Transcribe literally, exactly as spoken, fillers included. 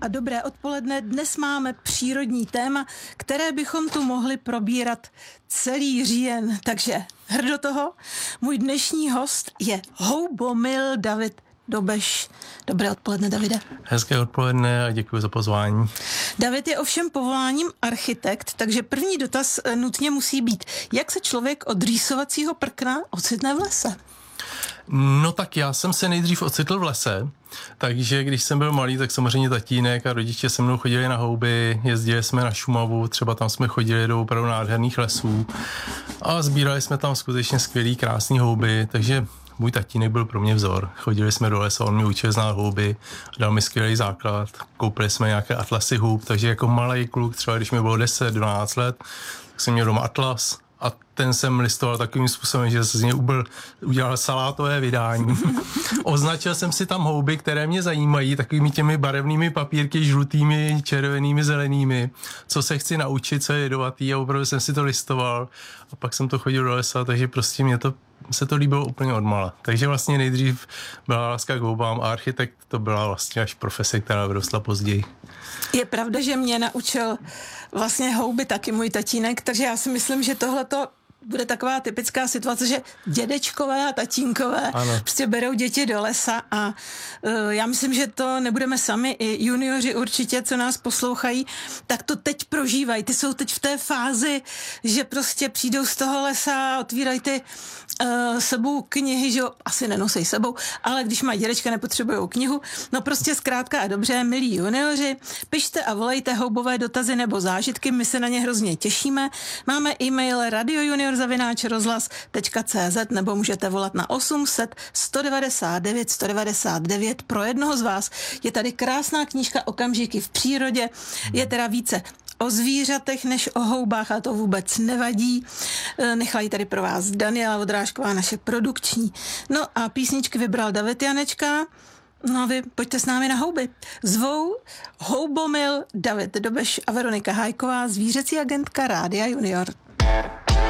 a dobré odpoledne. Dnes máme přírodní téma, které bychom tu mohli probírat celý říjen. Takže hrd do toho. Můj dnešní host je houbomil David Dobeš. Dobré odpoledne, Davide. Hezké odpoledne a děkuji za pozvání. David je ovšem povoláním architekt, takže první dotaz nutně musí být, jak se člověk od rýsovacího prkna ocitne v lese? No tak já jsem se nejdřív ocitl v lese, takže když jsem byl malý, tak samozřejmě tatínek a rodiče se mnou chodili na houby, jezdili jsme na Šumavu, třeba tam jsme chodili do opravdu nádherných lesů a sbírali jsme tam skutečně skvělý, krásný houby, takže můj tatínek byl pro mě vzor. Chodili jsme do lesa, on mě učil znát houby, dal mi skvělý základ, koupili jsme nějaké atlasy hub, takže jako malý kluk, třeba když mi bylo deset dvanáct let, tak jsem měl doma atlas a ten jsem listoval takovým způsobem, že se z něj ubil, udělal salátové vydání. Označil jsem si tam houby, které mě zajímají, takovými těmi barevnými papírky, žlutými, červenými, zelenými, co se chci naučit, co je jedovatý, a opravdu jsem si to listoval a pak jsem to chodil do lesa, takže prostě mě to se to líbilo úplně odmala. Takže vlastně nejdřív byla láska k houbám a architekt to byla vlastně až profese, která vyrostla později. Je pravda, že mě naučil vlastně houby taky můj tatínek, takže já si myslím, že tohleto bude taková typická situace, že dědečkové a tatínkové ano. prostě berou děti do lesa a uh, já myslím, že to nebudeme sami, i junioři určitě, co nás poslouchají, tak to teď prožívají. Ty jsou teď v té fázi, že prostě přijdou z toho lesa, otvírají ty uh, sebou knihy, že jo, asi nenosej sebou, ale když mají dědečka, nepotřebujou knihu. No prostě zkrátka a dobře, milí junioři, pište a volejte houbové dotazy nebo zážitky, my se na ně hrozně těšíme. Máme e-mail radiojunior zavináč rozhlas tečka cé zet nebo můžete volat na osm set sto devadesát devět sto devadesát devět. Pro jednoho z vás je tady krásná knížka Okamžiky v přírodě. Je teda více o zvířatech než o houbách, ale to vůbec nevadí. Nechala ji tady pro vás Daniela Vodrážková, naše produkční. No a písničky vybral David Janečka. No a vy pojďte s námi na houby. Zvou houbomil David Dobeš a Veronika Hájková, zvířecí agentka Rádia Junior.